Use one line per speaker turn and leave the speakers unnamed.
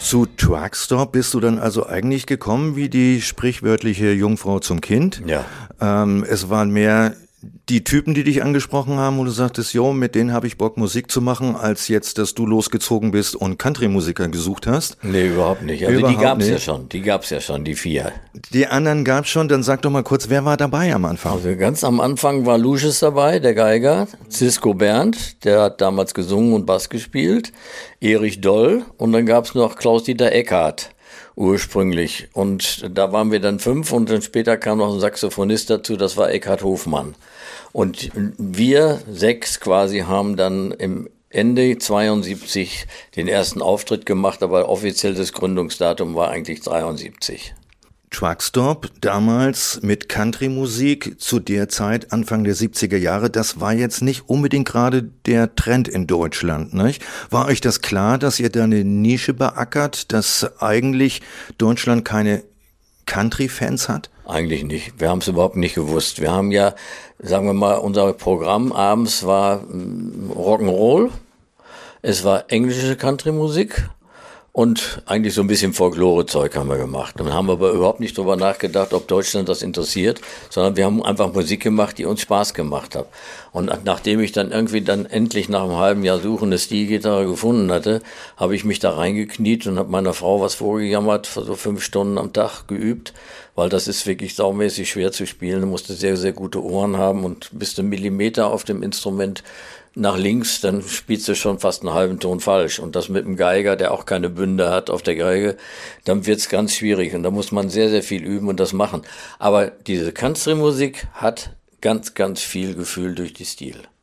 Zu Truckstop bist du dann also eigentlich gekommen wie die sprichwörtliche Jungfrau zum Kind.
Ja.
Es waren mehr die Typen, die dich angesprochen haben, wo du sagtest, jo, mit denen habe ich Bock, Musik zu machen, als jetzt, dass du losgezogen bist und Country-Musiker gesucht hast?
Nee, überhaupt nicht. Also
Überhaupt
die gab's
nicht.
ja schon, die 4.
Die anderen gab's schon, dann sag doch mal kurz, wer war dabei am Anfang?
Also ganz am Anfang war Lucius dabei, der Geiger, Cisco Berndt, der hat damals gesungen und Bass gespielt, Erich Doll und dann gab's noch Klaus-Dieter Eckhardt ursprünglich. Und da waren wir dann 5 und dann später kam noch ein Saxophonist dazu, das war Eckhard Hofmann. Und wir 6 quasi haben dann im Ende 72 den ersten Auftritt gemacht, aber offiziell das Gründungsdatum war eigentlich 73.
Truckstop, damals mit Country-Musik, zu der Zeit, Anfang der 70er Jahre, das war jetzt nicht unbedingt gerade der Trend in Deutschland, nicht? War euch das klar, dass ihr da eine Nische beackert, dass eigentlich Deutschland keine Country-Fans hat?
Eigentlich nicht. Wir haben es überhaupt nicht gewusst. Wir haben ja, sagen wir mal, unser Programm abends war Rock'n'Roll, es war englische Country-Musik und eigentlich so ein bisschen Folklore-Zeug haben wir gemacht. Und haben aber überhaupt nicht drüber nachgedacht, ob Deutschland das interessiert, sondern wir haben einfach Musik gemacht, die uns Spaß gemacht hat. Und nachdem ich dann endlich nach einem halben Jahr Suchen eine Stilgitarre gefunden hatte, habe ich mich da reingekniet und habe meiner Frau was vorgejammert, so 5 Stunden am Tag geübt, weil das ist wirklich saumäßig schwer zu spielen. Du musst sehr, sehr gute Ohren haben und bist ein Millimeter auf dem Instrument nach links, dann spielst du schon fast einen halben Ton falsch. Und das mit dem Geiger, der auch keine Bünde hat auf der Geige, dann wird's ganz schwierig. Und da muss man sehr, sehr viel üben und das machen. Aber diese Country-Musik hat ganz, ganz viel Gefühl durch die Stil.